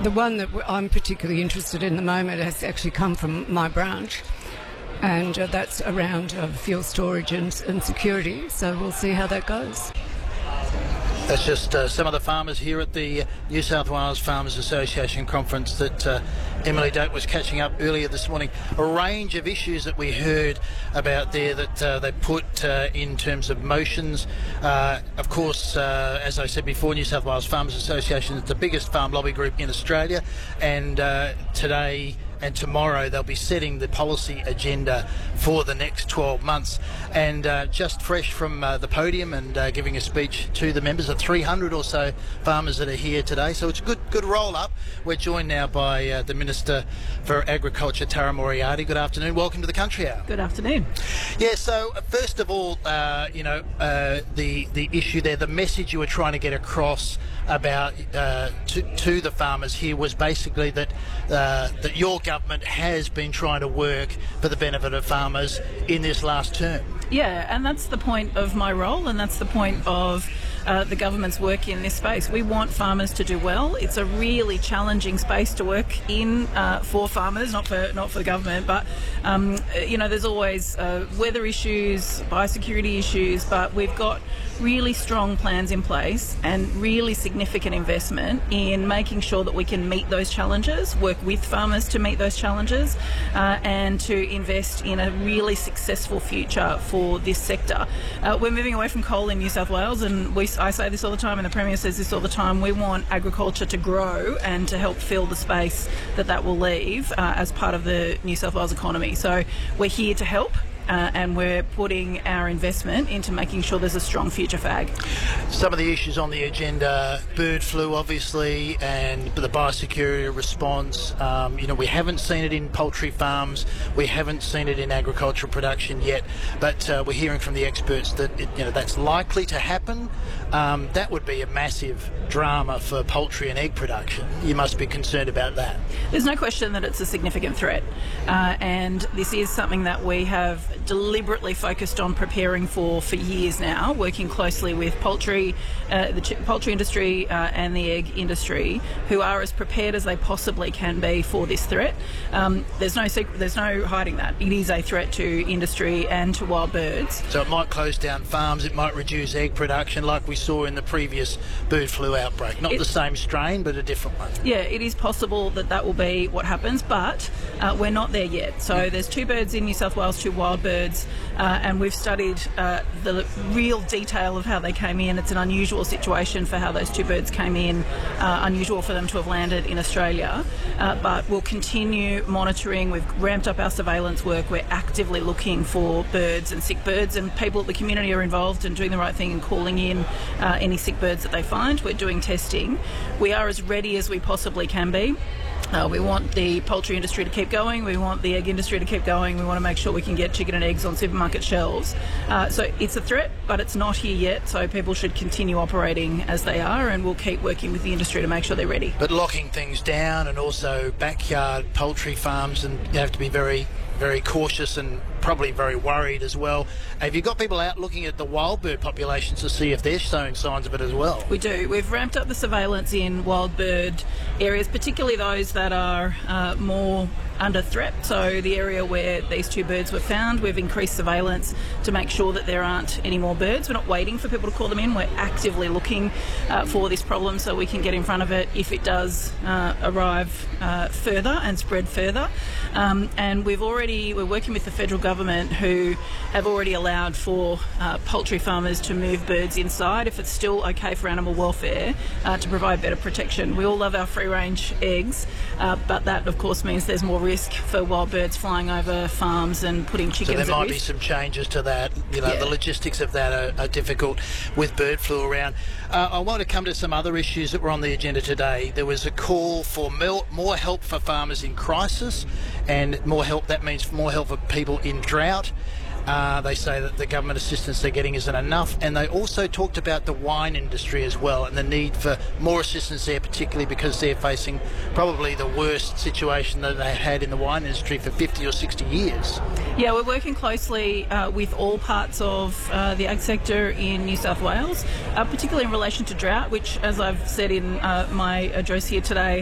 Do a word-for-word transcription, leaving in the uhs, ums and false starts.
The one that I'm particularly interested in at the moment has actually come from my branch, and uh, that's around uh, fuel storage and, and security, so we'll see how that goes. That's just uh, some of the farmers here at the New South Wales Farmers Association conference that uh, Emily Doak was catching up earlier this morning. A range of issues that we heard about there that uh, they put uh, in terms of motions. Uh, of course, uh, as I said before, New South Wales Farmers Association is the biggest farm lobby group in Australia, and uh, today and tomorrow they'll be setting the policy agenda for the next twelve months. And uh, just fresh from uh, the podium and uh, giving a speech to the members, of three hundred or so farmers that are here today. So it's a good good roll up. We're joined now by uh, the Minister for Agriculture, Tara Moriarty. Good afternoon. Welcome to the Country Hour. Good afternoon. Yeah, so uh, first of all, uh, you know, uh, the, the issue there, the message you were trying to get across about uh, to, to the farmers here was basically that uh, that your government has been trying to work for the benefit of farmers in this last term. Yeah, and that's the point of my role, and that's the point of uh, the government's work in this space. We want farmers to do well. It's a really challenging space to work in uh, for farmers, not for not for the government. But um, you know, there's always uh, weather issues, biosecurity issues, but we've got really strong plans in place and really significant investment in making sure that we can meet those challenges, work with farmers to meet those challenges, uh, and to invest in a really successful future for this sector. Uh, we're moving away from coal in New South Wales, and we, I say this all the time, and the Premier says this all the time. We want agriculture to grow and to help fill the space that that will leave uh, as part of the New South Wales economy. So we're here to help. Uh, and we're putting our investment into making sure there's a strong future for ag. Some of the issues on the agenda, bird flu obviously, and the biosecurity response. Um, you know, we haven't seen it in poultry farms, we haven't seen it in agricultural production yet, but uh, we're hearing from the experts that it, you know, that's likely to happen. Um, that would be a massive drama for poultry and egg production. You must be concerned about that. There's no question that it's a significant threat, uh, and this is something that we have deliberately focused on preparing for for years now, working closely with poultry, uh, the ch- poultry industry uh, and the egg industry, who are as prepared as they possibly can be for this threat. Um, there's no secret, there's no hiding that. It is a threat to industry and to wild birds. So it might close down farms, it might reduce egg production like we saw in the previous bird flu outbreak. Not it, the same strain, but a different one. Yeah, it is possible that that will be what happens, but uh, we're not there yet. So yeah. There's two birds in New South Wales, two wild birds, uh, and we've studied uh, the real detail of how they came in. It's an unusual situation for how those two birds came in, uh, unusual for them to have landed in Australia, uh, but we'll continue monitoring. We've ramped up our surveillance work. We're actively looking for birds and sick birds, and people at the community are involved and doing the right thing and calling in uh, any sick birds that they find. We're doing testing. We are as ready as we possibly can be. Uh, we want the poultry industry to keep going. We want the egg industry to keep going. We want to make sure we can get chicken and eggs on supermarket shelves. Uh, so it's a threat, but it's not here yet. So people should continue operating as they are, and we'll keep working with the industry to make sure they're ready. But locking things down, and also backyard poultry farms, and you have to be very, very cautious and probably very worried as well. Have you got people out looking at the wild bird populations to see if they're showing signs of it as well? We do. We've ramped up the surveillance in wild bird areas, particularly those that are uh, more under threat. So the area where these two birds were found, we've increased surveillance to make sure that there aren't any more birds. We're not waiting for people to call them in. We're actively looking uh, for this problem so we can get in front of it if it does uh, arrive uh, further and spread further. Um, and we've already, we're working with the federal government, who have already allowed for uh, poultry farmers to move birds inside if it's still okay for animal welfare, uh, to provide better protection. We all love our free-range eggs, uh, but that of course means there's more risk for wild birds flying over farms and putting chickens at risk. So there might be some changes to that. You know, yeah. The logistics of that are, are difficult with bird flu around. Uh, I want to come to some other issues that were on the agenda today. There was a call for more help for farmers in crisis, and more help, that means more help for people in drought. Uh, they say that the government assistance they're getting isn't enough, and they also talked about the wine industry as well and the need for more assistance there, particularly because they're facing probably the worst situation that they had in the wine industry for fifty or sixty years. Yeah, we're working closely uh, with all parts of uh, the ag sector in New South Wales, uh, particularly in relation to drought, which, as I've said in uh, my address here today,